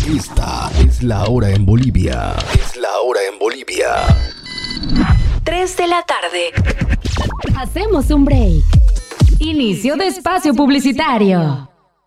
Esta es la hora en Bolivia. Es la hora en Bolivia. 3 de la tarde. Hacemos un break. Inicio de espacio publicitario.